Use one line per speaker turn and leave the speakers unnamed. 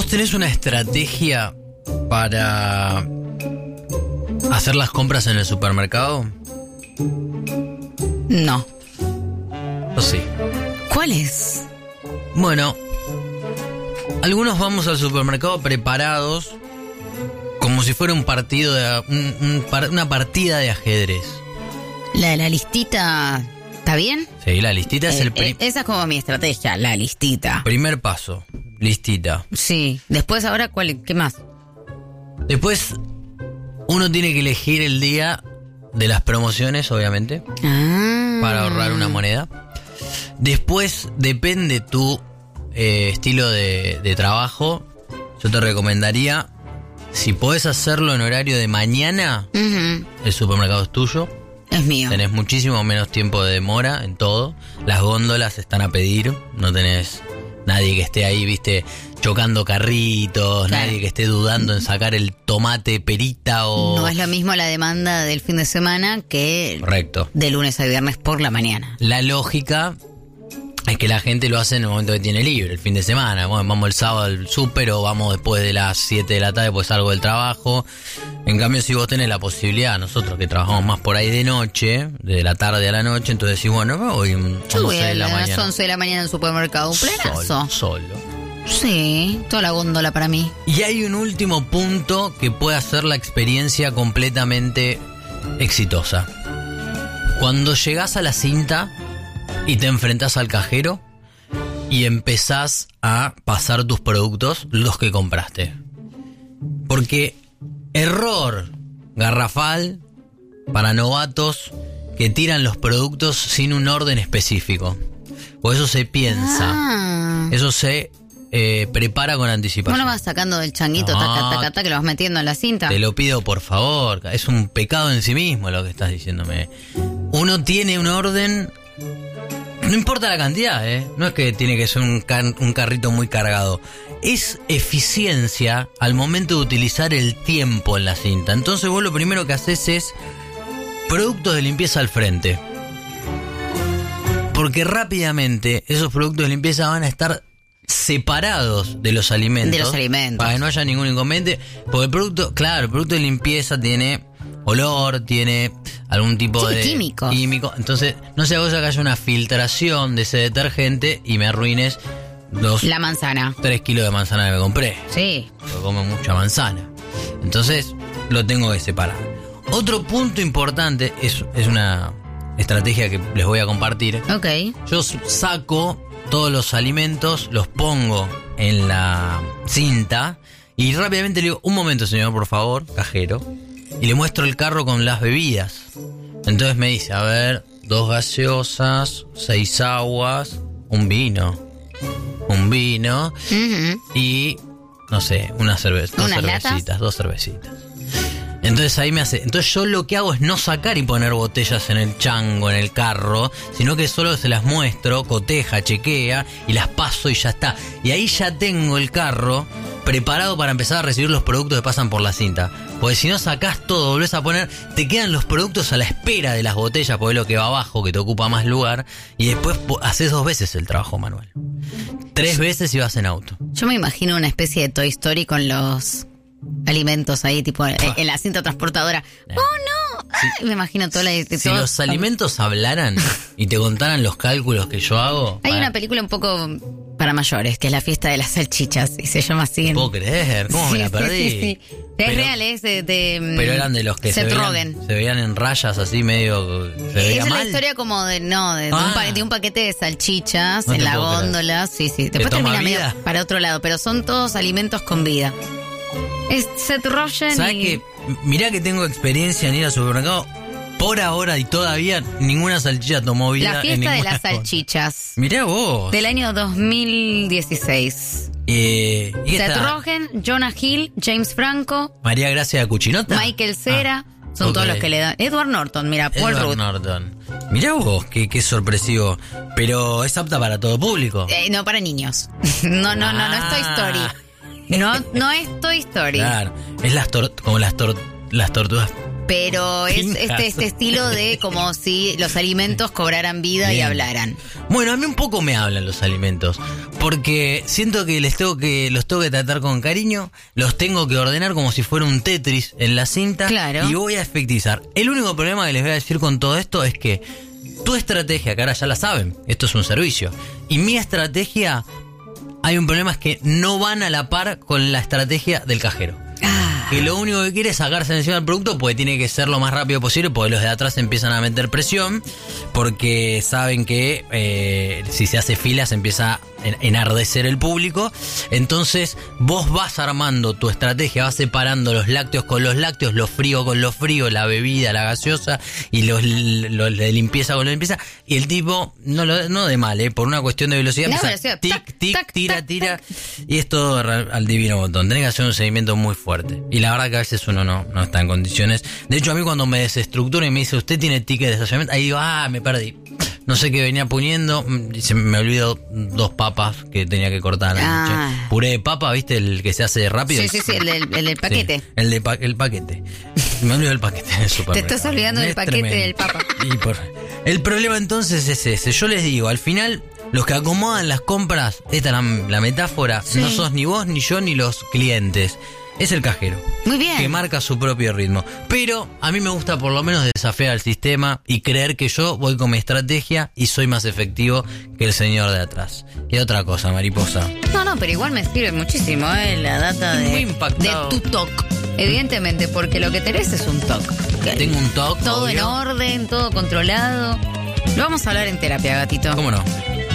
¿Vos tenés una estrategia para hacer las compras en el supermercado?
No.
Yo sí.
¿Cuál es?
Bueno, algunos vamos al supermercado preparados como si fuera un partido de una partida de ajedrez.
La de la listita, ¿está bien?
Sí, la listita es
esa es como mi estrategia, la listita.
Primer paso, listita.
Sí. Después, ahora, ¿qué más?
Después, uno tiene que elegir el día de las promociones, obviamente, para ahorrar una moneda. Después, depende tu estilo de trabajo. Yo te recomendaría, si podés hacerlo en horario de mañana, el supermercado es tuyo.
Es mío.
Tenés muchísimo menos tiempo de demora en todo. Las góndolas están a pedir. No tenés nadie que esté ahí, viste, chocando carritos. Claro. Nadie que esté dudando en sacar el tomate perita o...
No es lo mismo la demanda del fin de semana que...
Correcto.
De lunes a viernes por la mañana.
La lógica es que la gente lo hace en el momento que tiene libre, el fin de semana. Bueno, vamos el sábado al súper o vamos después de las 7 de la tarde, pues salgo del trabajo. En cambio, si vos tenés la posibilidad, nosotros que trabajamos más por ahí de noche, de la tarde a la noche, entonces decís, bueno, voy a 11 de la mañana.
A las 11 de la mañana en el supermercado, un planazo.
Solo.
Sí, toda la góndola para mí.
Y hay un último punto que puede hacer la experiencia completamente exitosa. Cuando llegás a la cinta y te enfrentás al cajero y empezás a pasar tus productos, los que compraste. Porque error garrafal para novatos que tiran los productos sin un orden específico. O eso se piensa, eso se prepara con anticipación.
¿No lo vas sacando del changuito, taca, que lo vas metiendo en la cinta?
Te lo pido por favor, es un pecado en sí mismo lo que estás diciéndome. Uno tiene un orden... No importa la cantidad, no es que tiene que ser un carrito muy cargado. Es eficiencia al momento de utilizar el tiempo en la cinta. Entonces vos lo primero que haces es productos de limpieza al frente. Porque rápidamente esos productos de limpieza van a estar separados de los alimentos.
De los alimentos.
Para que no haya ningún inconveniente. Porque el producto de limpieza tiene olor, tiene algún tipo de
químico.
Entonces, no sea cosa que haya una filtración de ese detergente y me arruines
la manzana.
3 kilos de manzana que me compré.
Sí.
Yo como mucha manzana. Entonces, lo tengo que separar. Otro punto importante es una estrategia que les voy a compartir.
Ok.
Yo saco todos los alimentos, los pongo en la cinta y rápidamente le digo, un momento señor, por favor, cajero. Y le muestro el carro con las bebidas. Entonces me dice, a ver, 2 gaseosas, 6 aguas, un vino. Y, no sé, dos cervecitas. Entonces ahí me hace... Entonces yo lo que hago es no sacar y poner botellas en el chango, en el carro, sino que solo se las muestro, coteja, chequea y las paso y ya está. Y ahí ya tengo el carro preparado para empezar a recibir los productos que pasan por la cinta. Porque si no sacás todo, volvés a poner, te quedan los productos a la espera de las botellas, porque es lo que va abajo, que te ocupa más lugar, y después haces 2 veces el trabajo manual. 3 veces si vas en auto.
Yo me imagino una especie de Toy Story con los alimentos ahí, tipo en la cinta transportadora. ¡Oh, no! Ay, me imagino todo
Si los alimentos hablaran y te contaran los cálculos que yo hago...
Hay una película un poco para mayores, que es La fiesta de las salchichas, y se llama así.
¿Puedo creer? ¿Cómo me la perdí?
Sí. Es real, es de
pero eran de los que se veían en rayas así medio...
Esa es la historia como de un paquete de salchichas en la góndola. Sí. Después termina medio para otro lado, pero son todos alimentos con vida. Es Seth Rogen.
¿Sabes qué? Mirá que tengo experiencia en ir al supermercado. Por ahora y todavía ninguna salchicha tomó vida.
La fiesta de las salchichas.
Mirá vos.
Del año 2016. Seth Rogen, Jonah Hill, James Franco,
María Gracia Cuchinota,
Michael Cera. Son todos los que le dan. Edward Norton, mira, Paul Rudd.
Norton. Mirá vos, qué sorpresivo. Pero es apta para todo público.
No, para niños. No es Toy Story. No es Toy Story.
Claro, es como las tortugas
pero es este estilo de como si los alimentos cobraran vida y hablaran.
Bueno, a mí un poco me hablan los alimentos, porque siento que los tengo que tratar con cariño, los tengo que ordenar como si fuera un Tetris en la cinta, y voy a efectivizar. El único problema que les voy a decir con todo esto es que tu estrategia, que ahora ya la saben, esto es un servicio, y mi estrategia, hay un problema, es que no van a la par con la estrategia del cajero. Que lo único que quiere es sacarse encima del producto, porque tiene que ser lo más rápido posible, porque los de atrás empiezan a meter presión, porque saben que si se hace fila se empieza a enardecer el público. Entonces vos vas armando tu estrategia, vas separando los lácteos con los lácteos, lo frío con lo frío, la bebida, la gaseosa, y los de limpieza con la limpieza, y el tipo, no de mal, por una cuestión de velocidad, empieza tira, y es todo al divino botón. Tenés que hacer un seguimiento muy fuerte. Y la verdad que a veces uno no está en condiciones. De hecho, a mí cuando me desestructura y me dice, ¿usted tiene ticket de estacionamiento? Ahí digo, me perdí. No sé qué venía poniendo. Me olvidó 2 papas que tenía que cortar a la noche. Puré de papa, ¿viste? El que se hace rápido.
Sí, el del paquete.
Sí, el paquete. Me olvidó el paquete en el supermercado.
Te estás olvidando del paquete del papa.
El problema entonces es ese. Yo les digo, al final, los que acomodan las compras, esta es la metáfora, no sos ni vos, ni yo, ni los clientes. Es el cajero.
Muy bien.
Que marca su propio ritmo. Pero a mí me gusta por lo menos desafiar al sistema y creer que yo voy con mi estrategia y soy más efectivo que el señor de atrás. Y otra cosa, mariposa.
No, pero igual me sirve muchísimo la data de tu TOC. Evidentemente, porque lo que tenés es un TOC.
Tengo un TOC.
Todo obvio. En orden, todo controlado. Lo vamos a hablar en terapia, gatito.
¿Cómo no?